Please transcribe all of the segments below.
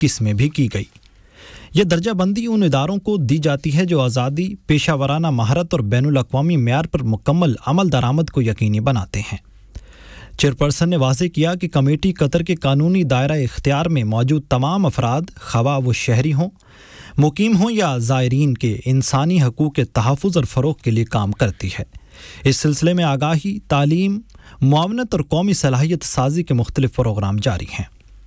2021 میں بھی کی گئی۔ یہ درجہ بندی ان اداروں کو دی جاتی ہے جو آزادی، پیشہ ورانہ مہارت اور بین الاقوامی معیار پر مکمل عمل درآمد کو یقینی بناتے ہیں۔ چیئرپرسن نے واضح کیا کہ کمیٹی قطر کے قانونی دائرہ اختیار میں موجود تمام افراد، خواہ وہ شہری ہوں، مقیم ہوں یا زائرین، کے انسانی حقوق کے تحفظ اور فروغ کے لیے کام کرتی ہے۔ اس سلسلے میں آگاہی، تعلیم، معاونت اور قومی صلاحیت سازی کے مختلف پروگرام جاری ہیں۔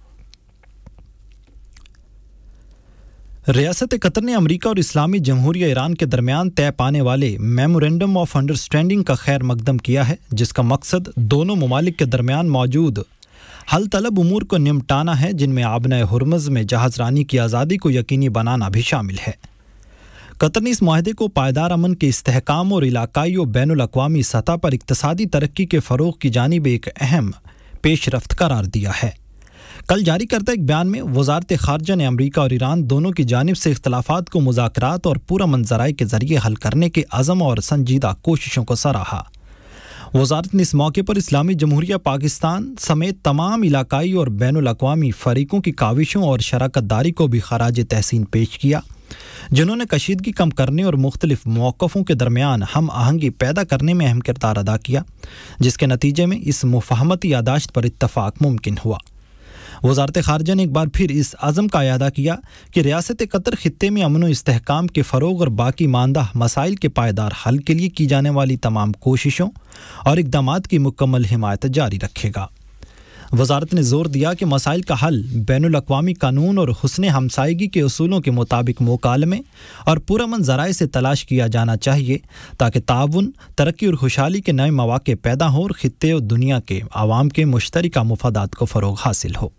ریاست قطر نے امریکہ اور اسلامی جمہوریہ ایران کے درمیان طے پانے والے میمورینڈم آف انڈرسٹینڈنگ کا خیر مقدم کیا ہے، جس کا مقصد دونوں ممالک کے درمیان موجود حل طلب امور کو نمٹانا ہے، جن میں آبنۂ ہرمز میں جہاز رانی کی آزادی کو یقینی بنانا بھی شامل ہے۔ قطر نے اس معاہدے کو پائیدار امن کے استحکام اور علاقائی و بین الاقوامی سطح پر اقتصادی ترقی کے فروغ کی جانب ایک اہم پیش رفت قرار دیا ہے۔ کل جاری کردہ ایک بیان میں وزارت خارجہ نے امریکہ اور ایران دونوں کی جانب سے اختلافات کو مذاکرات اور پرامن ذرائع کے ذریعے حل کرنے کے عزم اور سنجیدہ کوششوں کو سراہا۔ وزارت نے اس موقع پر اسلامی جمہوریہ پاکستان سمیت تمام علاقائی اور بین الاقوامی فریقوں کی کاوشوں اور شراکت داری کو بھی خراج تحسین پیش کیا، جنہوں نے کشیدگی کم کرنے اور مختلف موقفوں کے درمیان ہم آہنگی پیدا کرنے میں اہم کردار ادا کیا، جس کے نتیجے میں اس مفاہمتی یادداشت پر اتفاق ممکن ہوا۔ وزارت خارجہ نے ایک بار پھر اس عزم کا اعادہ کیا کہ ریاست قطر خطے میں امن و استحکام کے فروغ اور باقی ماندہ مسائل کے پائیدار حل کے لیے کی جانے والی تمام کوششوں اور اقدامات کی مکمل حمایت جاری رکھے گا۔ وزارت نے زور دیا کہ مسائل کا حل بین الاقوامی قانون اور حسن ہمسائیگی کے اصولوں کے مطابق مکالمے اور پرامن ذرائع سے تلاش کیا جانا چاہیے، تاکہ تعاون، ترقی اور خوشحالی کے نئے مواقع پیدا ہوں اور خطے اور دنیا کے عوام کے مشترکہ مفادات کو فروغ حاصل ہو۔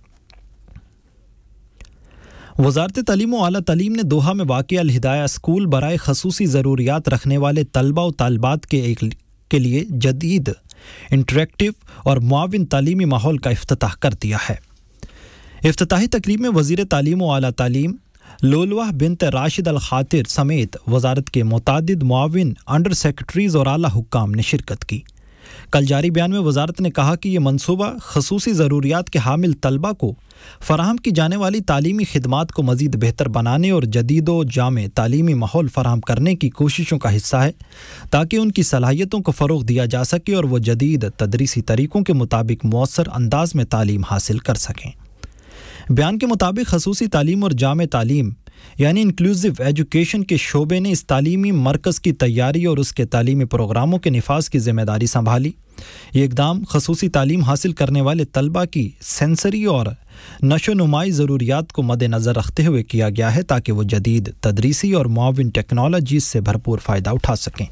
وزارت تعلیم و اعلیٰ تعلیم نے دوحہ میں واقع الہدایہ اسکول برائے خصوصی ضروریات رکھنے والے طلبہ و طالبات کے لیے جدید، انٹریکٹیو اور معاون تعلیمی ماحول کا افتتاح کر دیا ہے۔ افتتاحی تقریب میں وزیر تعلیم و اعلیٰ تعلیم لولوہ بنت راشد الخاطر سمیت وزارت کے متعدد معاون، انڈر سیکرٹریز اور اعلیٰ حکام نے شرکت کی۔ کل جاری بیان میں وزارت نے کہا کہ یہ منصوبہ خصوصی ضروریات کے حامل طلبہ کو فراہم کی جانے والی تعلیمی خدمات کو مزید بہتر بنانے اور جدید و جامع تعلیمی ماحول فراہم کرنے کی کوششوں کا حصہ ہے، تاکہ ان کی صلاحیتوں کو فروغ دیا جا سکے اور وہ جدید تدریسی طریقوں کے مطابق مؤثر انداز میں تعلیم حاصل کر سکیں۔ بیان کے مطابق خصوصی تعلیم اور جامع تعلیم یعنی انکلوزیو ایجوکیشن کے شعبے نے اس تعلیمی مرکز کی تیاری اور اس کے تعلیمی پروگراموں کے نفاذ کی ذمہ داری سنبھالی۔ یہ اقدام خصوصی تعلیم حاصل کرنے والے طلبہ کی سینسری اور نشو نمائی ضروریات کو مد نظر رکھتے ہوئے کیا گیا ہے، تاکہ وہ جدید تدریسی اور معاون ٹیکنالوجیز سے بھرپور فائدہ اٹھا سکیں۔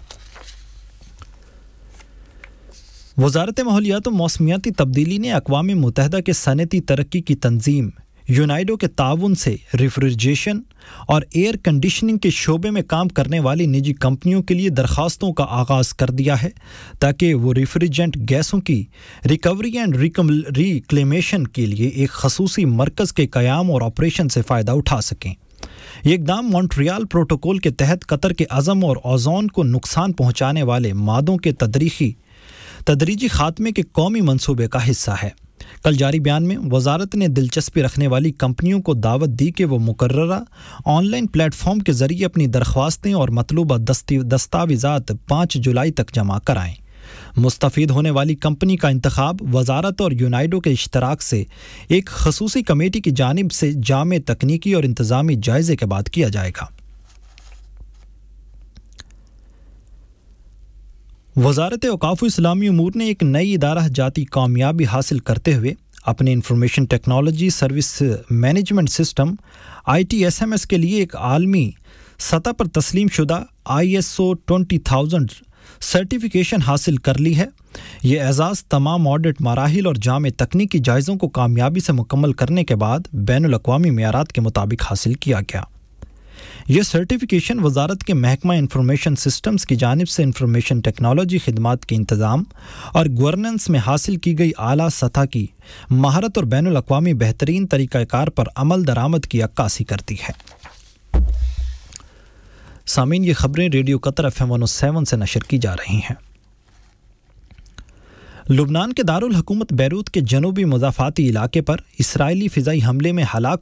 وزارت ماحولیات و موسمیاتی تبدیلی نے اقوام متحدہ کے صنعتی ترقی کی تنظیم یونائیڈو کے تعاون سے ریفریجریشن اور ایئر کنڈیشننگ کے شعبے میں کام کرنے والی نجی کمپنیوں کے لیے درخواستوں کا آغاز کر دیا ہے، تاکہ وہ ریفریجرنٹ گیسوں کی ریکوری اینڈ ریکلیمیشن کے لیے ایک خصوصی مرکز کے قیام اور آپریشن سے فائدہ اٹھا سکیں۔ یہ اقدام مونٹریال پروٹوکول کے تحت قطر کے عزم اور اوزون کو نقصان پہنچانے والے مادوں کے تدریجی خاتمے کے قومی منصوبے کا حصہ ہے۔ کل جاری بیان میں وزارت نے دلچسپی رکھنے والی کمپنیوں کو دعوت دی کہ وہ مقررہ آن لائن پلیٹ فارم کے ذریعے اپنی درخواستیں اور مطلوبہ دستاویزات 5 جولائی تک جمع کرائیں۔ مستفید ہونے والی کمپنی کا انتخاب وزارت اور یونائیڈو کے اشتراک سے ایک خصوصی کمیٹی کی جانب سے جامع تکنیکی اور انتظامی جائزے کے بعد کیا جائے گا۔ وزارت اوقاف و اسلامی امور نے ایک نئی ادارہ جاتی کامیابی حاصل کرتے ہوئے اپنے information technology service management system ITSMS کے لیے ایک عالمی سطح پر تسلیم شدہ ISO 20000 سرٹیفکیشن حاصل کر لی ہے۔ یہ اعزاز تمام آڈٹ مراحل اور جامع تکنیکی جائزوں کو کامیابی سے مکمل کرنے کے بعد بین الاقوامی معیارات کے مطابق حاصل کیا گیا۔ یہ سرٹیفکیشن وزارت کے محکمہ انفارمیشن سسٹمز کی جانب سے انفارمیشن ٹیکنالوجی خدمات کے انتظام اور گورننس میں حاصل کی گئی اعلیٰ سطح کی مہارت اور بین الاقوامی بہترین طریقہ کار پر عمل درآمد کی عکاسی کرتی ہے۔ سامعین، یہ خبریں ریڈیو قطر FM 107 سے نشر کی جا رہی ہیں۔ لبنان کے دارالحکومت بیروت کے جنوبی مضافاتی علاقے پر اسرائیلی فضائی حملے میں ہلاک